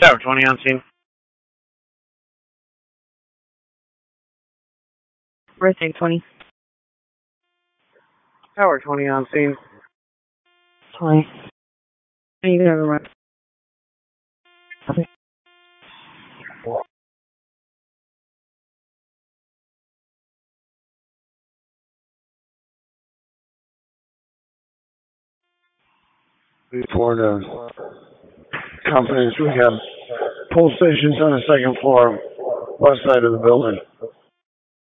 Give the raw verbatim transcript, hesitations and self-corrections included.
Tower twenty on scene. Birthday twenty. Tower twenty on scene. twenty. You can have a run. Okay. Before the companies, we have pull stations on the second floor, west side of the building.